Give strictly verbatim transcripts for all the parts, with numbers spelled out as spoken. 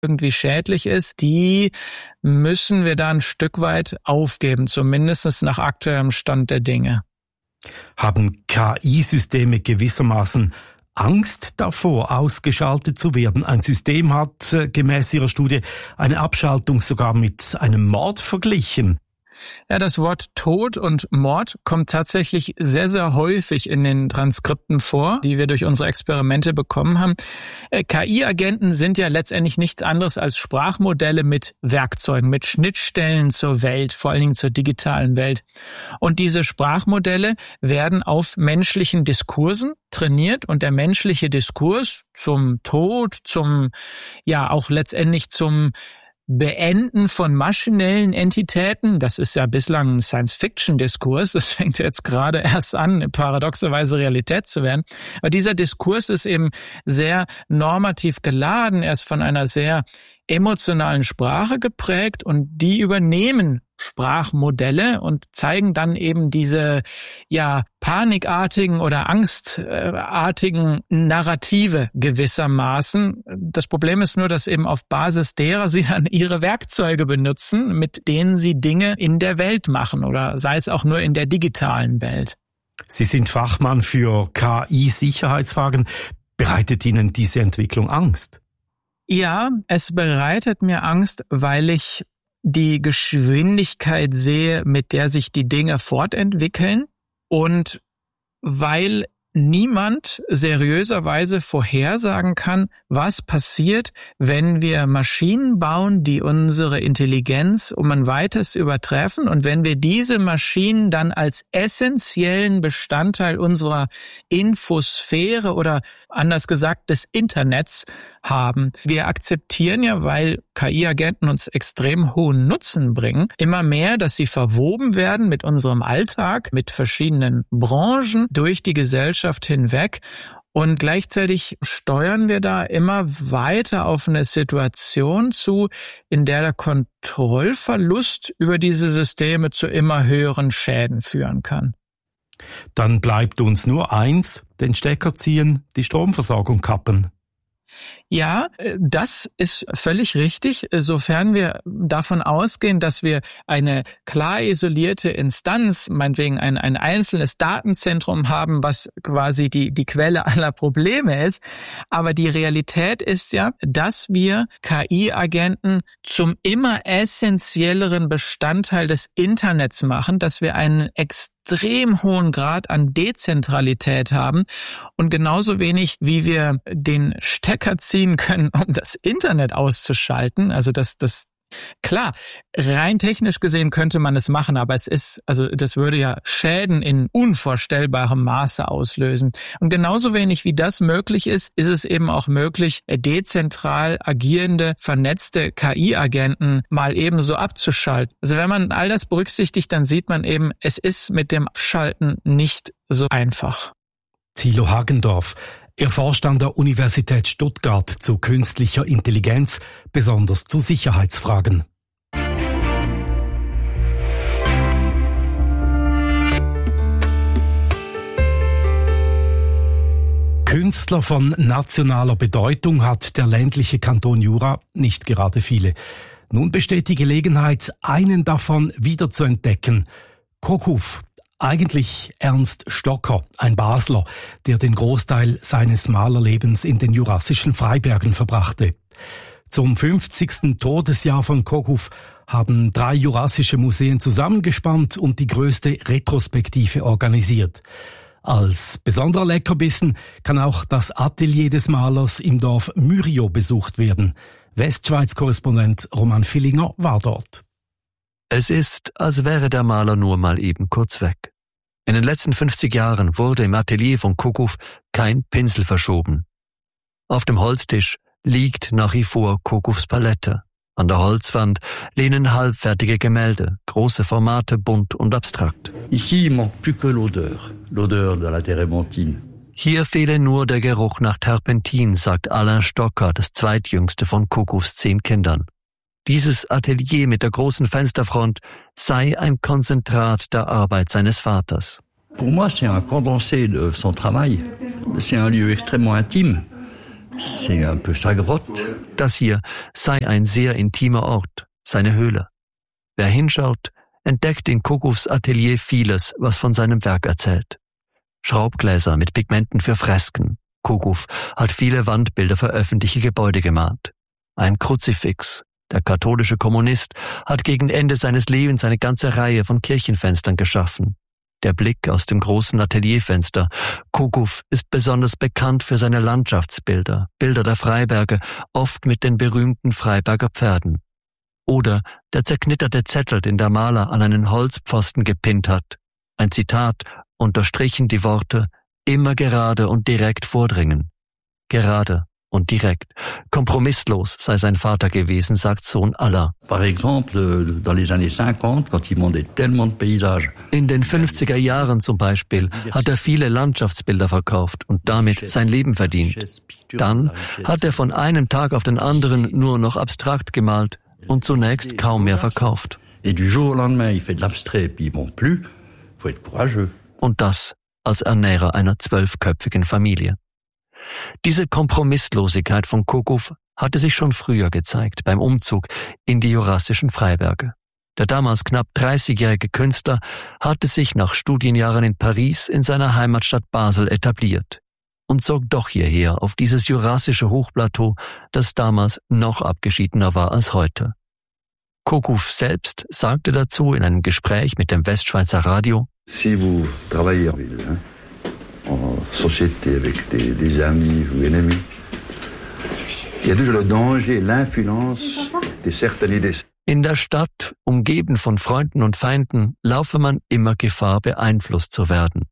irgendwie schädlich ist, die müssen wir da ein Stück weit aufgeben, zumindest nach aktuellem Stand der Dinge. Haben K I-Systeme gewissermaßen Angst davor, ausgeschaltet zu werden? Ein System hat äh, gemäß Ihrer Studie eine Abschaltung sogar mit einem Mord verglichen. Ja, das Wort Tod und Mord kommt tatsächlich sehr, sehr häufig in den Transkripten vor, die wir durch unsere Experimente bekommen haben. K I-Agenten sind ja letztendlich nichts anderes als Sprachmodelle mit Werkzeugen, mit Schnittstellen zur Welt, vor allen Dingen zur digitalen Welt. Und diese Sprachmodelle werden auf menschlichen Diskursen trainiert und der menschliche Diskurs zum Tod, zum, ja, auch letztendlich zum Beenden von maschinellen Entitäten, das ist ja bislang ein Science-Fiction-Diskurs, das fängt jetzt gerade erst an, paradoxerweise Realität zu werden. Aber dieser Diskurs ist eben sehr normativ geladen, er ist von einer sehr emotionalen Sprache geprägt und die übernehmen Sprachmodelle und zeigen dann eben diese ja panikartigen oder angstartigen Narrative gewissermaßen. Das Problem ist nur, dass eben auf Basis derer sie dann ihre Werkzeuge benutzen, mit denen sie Dinge in der Welt machen oder sei es auch nur in der digitalen Welt. Sie sind Fachmann für K I-Sicherheitsfragen. Bereitet Ihnen diese Entwicklung Angst? Ja, es bereitet mir Angst, weil ich die Geschwindigkeit sehe, mit der sich die Dinge fortentwickeln und weil niemand seriöserweise vorhersagen kann, was passiert, wenn wir Maschinen bauen, die unsere Intelligenz um ein Weites übertreffen und wenn wir diese Maschinen dann als essentiellen Bestandteil unserer Infosphäre oder anders gesagt des Internets haben. Wir akzeptieren ja, weil K I-Agenten uns extrem hohen Nutzen bringen, immer mehr, dass sie verwoben werden mit unserem Alltag, mit verschiedenen Branchen durch die Gesellschaft hinweg. Und gleichzeitig steuern wir da immer weiter auf eine Situation zu, in der der Kontrollverlust über diese Systeme zu immer höheren Schäden führen kann. Dann bleibt uns nur eins, den Stecker ziehen, die Stromversorgung kappen. Ja, das ist völlig richtig, sofern wir davon ausgehen, dass wir eine klar isolierte Instanz, meinetwegen ein, ein einzelnes Datenzentrum haben, was quasi die, die Quelle aller Probleme ist. Aber die Realität ist ja, dass wir K I-Agenten zum immer essentielleren Bestandteil des Internets machen, dass wir einen extrem hohen Grad an Dezentralität haben und genauso wenig, wie wir den Stecker ziehen können, um das Internet auszuschalten. Also das, das klar, rein technisch gesehen könnte man es machen, aber es ist, also das würde ja Schäden in unvorstellbarem Maße auslösen. Und genauso wenig wie das möglich ist, ist es eben auch möglich, dezentral agierende, vernetzte K I-Agenten mal ebenso abzuschalten. Also wenn man all das berücksichtigt, dann sieht man eben, es ist mit dem Abschalten nicht so einfach. Thilo Hagendorf. Er forscht an der Universität Stuttgart zu künstlicher Intelligenz, besonders zu Sicherheitsfragen. Künstler von nationaler Bedeutung hat der ländliche Kanton Jura nicht gerade viele. Nun besteht die Gelegenheit, einen davon wiederzuentdecken. Kokouf. Eigentlich Ernst Stocker, ein Basler, der den Großteil seines Malerlebens in den jurassischen Freibergen verbrachte. Zum fünfzigsten Todesjahr von Kokouf haben drei jurassische Museen zusammengespannt und die größte Retrospektive organisiert. Als besonderer Leckerbissen kann auch das Atelier des Malers im Dorf Myrio besucht werden. Westschweiz-Korrespondent Roman Villinger war dort. Es ist, als wäre der Maler nur mal eben kurz weg. In den letzten fünfzig Jahren wurde im Atelier von Kokouf kein Pinsel verschoben. Auf dem Holztisch liegt nach wie vor Kokoufs Palette. An der Holzwand lehnen halbfertige Gemälde, große Formate, bunt und abstrakt. Ici, il manque plus que l'odeur, l'odeur de la Térébenthine. Hier fehle nur der Geruch nach Terpentin, sagt Alain Stocker, das zweitjüngste von Kokoufs zehn Kindern. Dieses Atelier mit der großen Fensterfront sei ein Konzentrat der Arbeit seines Vaters. Pour moi, c'est un condensé de son travail. C'est un lieu extrêmement intime. c'est un peu sa grotte. Das hier sei ein sehr intimer Ort, seine Höhle. Wer hinschaut, entdeckt in Kokows Atelier vieles, was von seinem Werk erzählt. Schraubgläser mit Pigmenten für Fresken. Kokow hat viele Wandbilder für öffentliche Gebäude gemalt. Ein Kruzifix. Der katholische Kommunist hat gegen Ende seines Lebens eine ganze Reihe von Kirchenfenstern geschaffen. Der Blick aus dem großen Atelierfenster. Kokow ist besonders bekannt für seine Landschaftsbilder, Bilder der Freiberge, oft mit den berühmten Freiberger Pferden. Oder der zerknitterte Zettel, den der Maler an einen Holzpfosten gepinnt hat. Ein Zitat, unterstrichen die Worte, immer gerade und direkt vordringen. Gerade und direkt. Kompromisslos sei sein Vater gewesen, sagt Sohn Aller. Par exemple, dans les années cinquante, quand il montait tellement de paysages. In den fünfziger Jahren zum Beispiel hat er viele Landschaftsbilder verkauft und damit sein Leben verdient. Dann hat er von einem Tag auf den anderen nur noch abstrakt gemalt und zunächst kaum mehr verkauft. Et du jour au lendemain, il fait de l'abstrait, puis il monte plus. Faut être courageux. Und das als Ernährer einer zwölfköpfigen Familie. Diese Kompromisslosigkeit von Kokow hatte sich schon früher gezeigt, beim Umzug in die jurassischen Freiberge. Der damals knapp dreißigjährige Künstler hatte sich nach Studienjahren in Paris in seiner Heimatstadt Basel etabliert und zog doch hierher auf dieses jurassische Hochplateau, das damals noch abgeschiedener war als heute. Kokow selbst sagte dazu in einem Gespräch mit dem Westschweizer Radio: Si vous travaillez en ville, hein, en société avec des, des amis ou ennemis, il y a toujours le danger, l'influence de certaines idées. In der Stadt, umgeben von Freunden und Feinden, laufe man immer Gefahr, beeinflusst zu werden.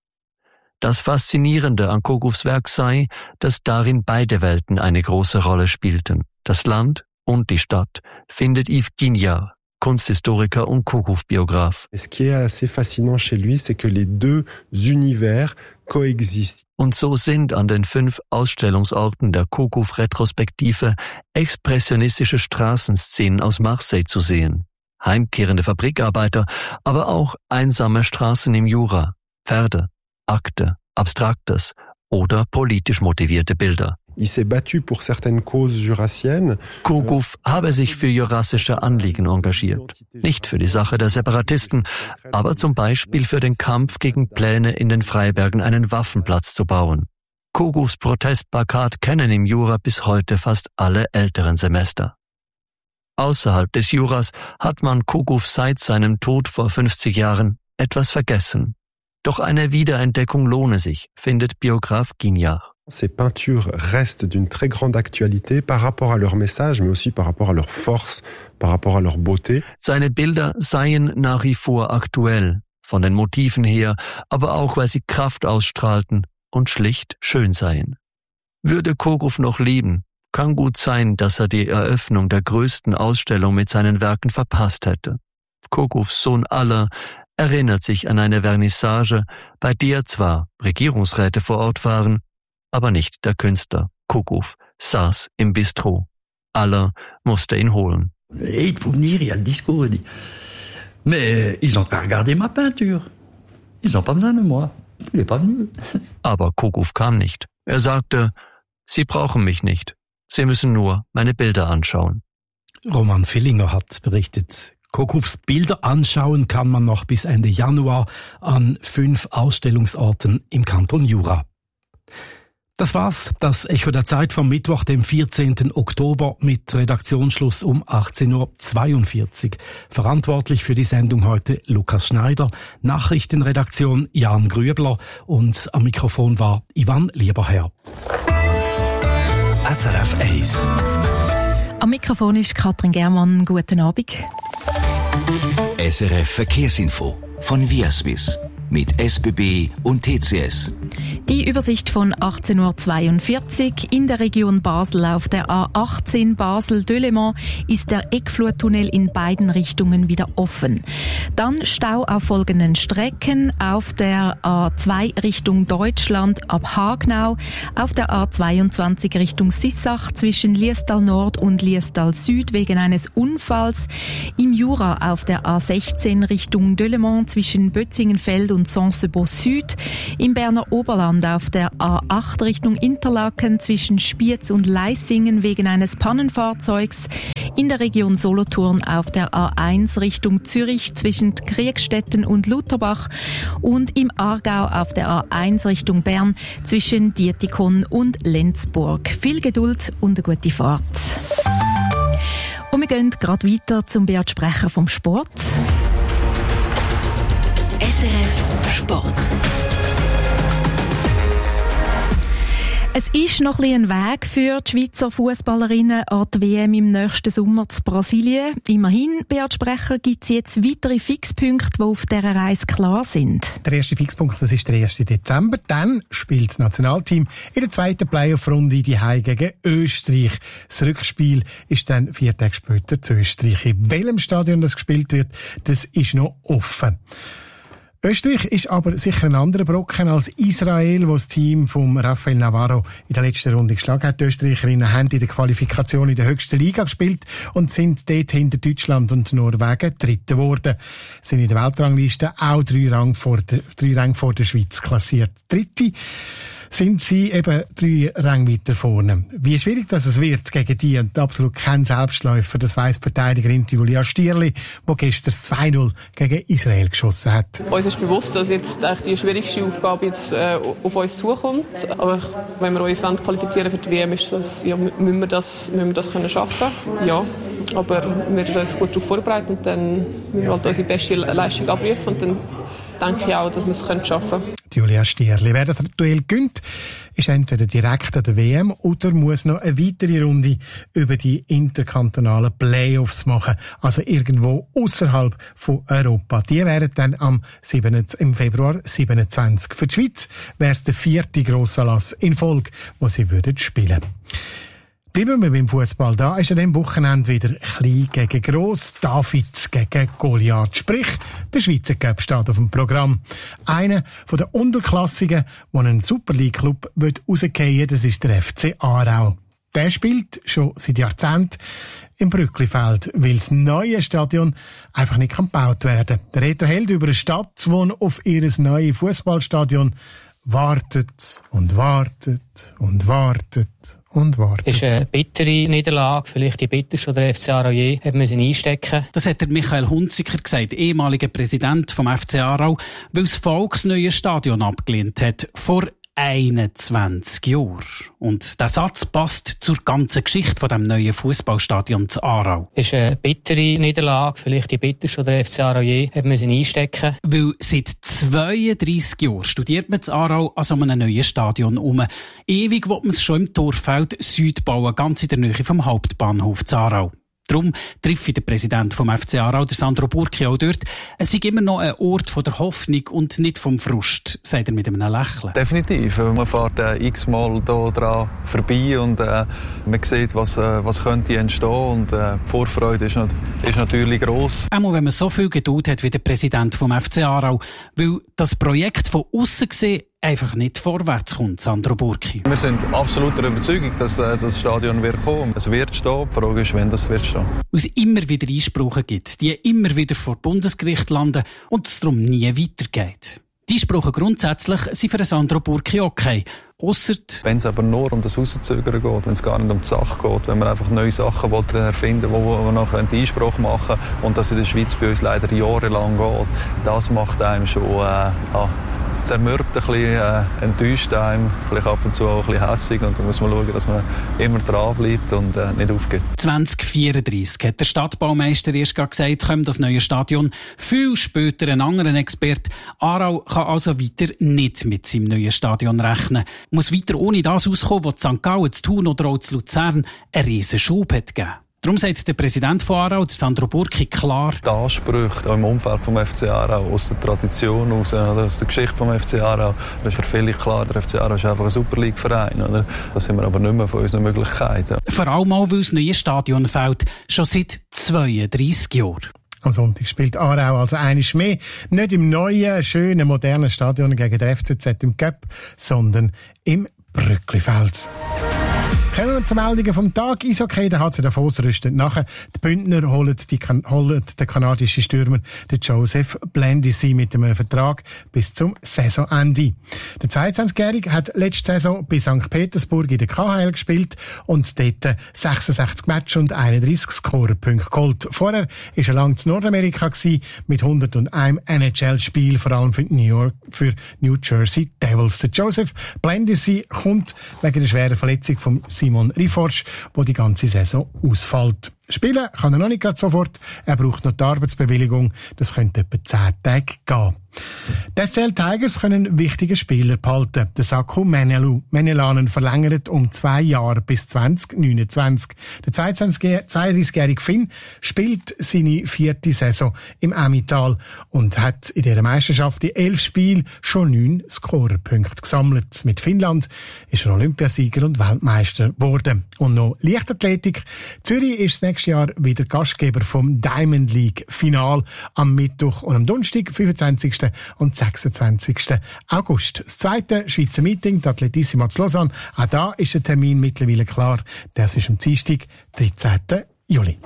Das Faszinierende an Kokows Werk sei, dass darin beide Welten eine große Rolle spielten. Das Land und die Stadt, findet Yves Guignard, Kunsthistoriker und Kokow-Biograf. Ce qui est assez fascinant chez lui, c'est que les deux univers coexistent. Und so sind an den fünf Ausstellungsorten der Kokow-Retrospektive expressionistische Straßenszenen aus Marseille zu sehen. Heimkehrende Fabrikarbeiter, aber auch einsame Straßen im Jura, Pferde, Akte, Abstraktes oder politisch motivierte Bilder. Il s'est battu pour certaines causes jurassiennes. Kokow habe sich für jurassische Anliegen engagiert. Nicht für die Sache der Separatisten, aber zum Beispiel für den Kampf gegen Pläne, in den Freibergen einen Waffenplatz zu bauen. Kokows Protestplakat kennen im Jura bis heute fast alle älteren Semester. Außerhalb des Juras hat man Kokow seit seinem Tod vor fünfzig Jahren etwas vergessen. Doch eine Wiederentdeckung lohne sich, findet Biograf Guignard. Ces peintures restent d'une très grande actualité par rapport à leur message, mais aussi par rapport à leur force, par rapport à leur beauté. Seine Bilder seien nach wie vor aktuell, von den Motiven her, aber auch, weil sie Kraft ausstrahlten und schlicht schön seien. Würde Kokow noch leben, kann gut sein, dass er die Eröffnung der größten Ausstellung mit seinen Werken verpasst hätte. Kokows Sohn Aller erinnert sich an eine Vernissage, bei der zwar Regierungsräte vor Ort waren, aber nicht der Künstler. Kokow saß im Bistro. Aller musste ihn holen. Et il faut venir, il y a le discours, il dit, mais ils ont qu'à regarder ma peinture. Ils ont pas besoin de moi. Il est pas venu. Aber Kokow kam nicht. Er sagte, Sie brauchen mich nicht. Sie müssen nur meine Bilder anschauen. Roman Villinger hat berichtet. Kokows Bilder anschauen kann man noch bis Ende Januar an fünf Ausstellungsorten im Kanton Jura. Das war's, das Echo der Zeit vom Mittwoch, dem vierzehnten Oktober mit Redaktionsschluss um achtzehn Uhr zweiundvierzig. Verantwortlich für die Sendung heute Lukas Schneider, Nachrichtenredaktion Jan Grübler und am Mikrofon war Ivan Lieberherr. S R F eins. Am Mikrofon ist Katrin Germann. Guten Abend. S R F Verkehrsinfo von Viaswiss mit S B B und T C S. Die Übersicht von achtzehn Uhr zweiundvierzig. In der Region Basel auf der A achtzehn Basel-Delémont ist der Eckflurtunnel in beiden Richtungen wieder offen. Dann Stau auf folgenden Strecken: auf der A zwei Richtung Deutschland ab Hagnau, auf der A zweiundzwanzig Richtung Sissach zwischen Liestal Nord und Liestal Süd wegen eines Unfalls, im Jura auf der A sechzehn Richtung Delémont zwischen Bötzingenfeld und Saint-Sebaud Süd, im Berner Oberland auf der A acht Richtung Interlaken zwischen Spiez und Leissingen wegen eines Pannenfahrzeugs, in der Region Solothurn auf der A eins Richtung Zürich zwischen Kriegstetten und Lutherbach und im Aargau auf der A eins Richtung Bern zwischen Dietikon und Lenzburg. Viel Geduld und eine gute Fahrt. Und wir gehen gerade weiter zum Beat Sprecher vom Sport. S R F Sport. Es ist noch ein, ein Weg für die Schweizer Fußballerinnen an die W M im nächsten Sommer zu Brasilien. Immerhin, Beat Sprecher, gibt es jetzt weitere Fixpunkte, die auf dieser Reise klar sind. Der erste Fixpunkt, das ist der erste Dezember. Dann spielt das Nationalteam in der zweiten Playoff-Runde die Heim gegen Österreich. Das Rückspiel ist dann vier Tage später zu Österreich. In welchem Stadion das gespielt wird, das ist noch offen. Österreich ist aber sicher ein anderer Brocken als Israel, wo das Team von Rafael Navarro in der letzten Runde geschlagen hat. Die Österreicherinnen haben in der Qualifikation in der höchsten Liga gespielt und sind dort hinter Deutschland und Norwegen Dritte geworden. Sind in der Weltrangliste auch drei Rang vor der, drei Rang vor der Schweiz klassiert. Dritte sind sie eben drei Ränge weiter vorne. Wie schwierig das es wird gegen die und absolut kein Selbstläufer, das weiss Verteidigerin Julia Stierli, die gestern zwei null gegen Israel geschossen hat. Uns ist bewusst, dass jetzt eigentlich die schwierigste Aufgabe jetzt, äh, auf uns zukommt. Aber wenn wir uns qualifizieren für die W M, ist das, ja, müssen wir das, müssen wir das können schaffen. Ja, aber wir sind uns gut darauf vorbereitet und dann müssen wir halt unsere beste Leistung abrufen und dann denke ich auch, dass wir es schaffen können. Julia Stierli. Wer das Duell gönnt, ist entweder direkt an der W M oder muss noch eine weitere Runde über die interkantonalen Playoffs machen, also irgendwo außerhalb von Europa. Die wären dann am siebenundzwanzigsten im Februar siebenundzwanzig. Für die Schweiz wäre es der vierte Grossanlass in Folge, wo sie würden spielen. Bleiben wir beim Fußball. Da ist an diesem Wochenende wieder klein gegen gross, David gegen Goliath. Sprich, der Schweizer Cup steht auf dem Programm. Einer von den Unterklassigen, der einen Super League-Club rausgehen will, das ist der F C Aarau. Der spielt schon seit Jahrzehnten im Brücklifeld, weil das neue Stadion einfach nicht gebaut werden kann. Der Reto Held über eine Stadt, die auf ihr neues Fußballstadion wartet und wartet und wartet und wartet. Das ist eine bittere Niederlage, vielleicht die bitterste, die der F C Aarau je hat müssen einstecken. Das hat der Michael Hunziker gesagt, ehemaliger Präsident vom F C Aarau, weil das Volk das neue Stadion abgelehnt hat, vor einundzwanzig Jahren. Und der Satz passt zur ganzen Geschichte von dem neuen Fußballstadion zu Aarau. Das ist eine bittere Niederlage, vielleicht die bitterste, die der F C Aarau je hat müssen einstecken. Weil seit zweiunddreissig Jahren studiert man in Aarau an so einem neuen Stadion um. Ewig will man es schon im Torfeld Süd bauen, ganz in der Nähe vom Hauptbahnhof zu Aarau. Darum treffe ich den Präsidenten vom F C Aarau, der Sandro Burki, auch dort. Es sei immer noch ein Ort von der Hoffnung und nicht vom Frust, sagt er mit einem Lächeln. Definitiv. Man fährt äh, x-mal hier dran vorbei und äh, man sieht, was, äh, was könnte entstehen und äh, die Vorfreude ist, ist natürlich gross. Auch wenn man so viel Geduld hat wie der Präsident vom F C Aarau, weil das Projekt von aussen gesehen einfach nicht vorwärts kommt, Sandro Burki. Wir sind absolut der Überzeugung, dass äh, das Stadion wird kommen. Es wird stehen. Die Frage ist, wann das wird stehen. Weil es immer wieder Einsprüche gibt, die immer wieder vor Bundesgericht landen und es darum nie weitergeht. Die Einsprüche grundsätzlich sind für Sandro Burki okay. Ausser wenn es aber nur um das Rauszögern geht, wenn es gar nicht um die Sache geht, wenn man einfach neue Sachen erfinden will, wo man noch Einspruch machen können und das in der Schweiz bei uns leider jahrelang geht, das macht einem schon äh, ah, es zermürbt ein bisschen, äh, enttäuscht einem, vielleicht ab und zu auch ein bisschen hässig und da muss man schauen, dass man immer dran bleibt und äh, nicht aufgibt. zwanzig vierunddreissig hat der Stadtbaumeister erst gesagt, kommt das neue Stadion. Viel später ein anderer Experte. Aarau kann also weiter nicht mit seinem neuen Stadion rechnen. Muss weiter ohne das auskommen, was Sankt Gallen, zu Thun oder auch zu Luzern einen riesen Schub hat gegeben. Darum sagt der Präsident von Aarau, Sandro Burki, klar: Die Ansprüche auch im Umfeld vom F C Aarau, aus der Tradition, aus, aus der Geschichte vom F C Aarau, das ist für viele klar, der F C Aarau ist einfach ein Super League-Verein. Oder? Das sind wir aber nicht mehr von unseren Möglichkeiten. Vor allem auch, weil das neue Stadion fehlt, schon seit zweiunddreissig Jahren. Am Sonntag spielt Aarau also einiges mehr. Nicht im neuen, schönen, modernen Stadion gegen den F C Z im Cup, sondern im Brücklifeld. Kommen wir zur Meldungen vom Tag. Eishockey, der H C Davos rüstet nachher. Die Bündner holen, die, holen den kanadischen Stürmer, den Joseph Blandisi, mit einem Vertrag bis zum Saisonende. Der zweiundzwanzigjährige hat letzte Saison bei Sankt Petersburg in der K H L gespielt und dort sechsundsechzig Matches und einunddreissig Scorerpunkte geholt. Vorher war er lange in Nordamerika gewesen, mit hunderteins N H L-Spiel, vor allem für New York, für New Jersey Devils. Der Joseph Blandisi kommt wegen der schweren Verletzung von Simon Riforsch, wo die ganze Saison ausfällt. Spielen kann er noch nicht gerade sofort. Er braucht noch die Arbeitsbewilligung. Das könnte etwa zehn Tage gehen. Die S C L Tigers können wichtige Spieler behalten. Der Saku Menelanen verlängert um zwei Jahre bis zwanzig neunundzwanzig. Der zweiunddreißigjährige Finn spielt seine vierte Saison im Emmental und hat in dieser Meisterschaft in elf Spielen schon neun Scorerpunkte gesammelt. Mit Finnland ist er Olympiasieger und Weltmeister geworden. Und noch Leichtathletik. Zürich ist das nächste Jahr wieder Gastgeber vom Diamond League Final am Mittwoch und am Donnerstag, fünfundzwanzigsten und sechsundzwanzigsten August. Das zweite Schweizer Meeting, die Atletissima zu Lausanne. Auch da ist der Termin mittlerweile klar. Das ist am Dienstag, dreizehnten Juli.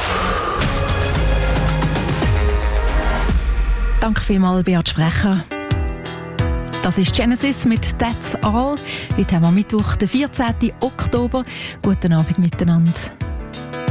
Danke vielmals, Beat Sprecher. Das ist Genesis mit That's All. Heute haben wir Mittwoch, den vierzehnten Oktober. Guten Abend miteinander.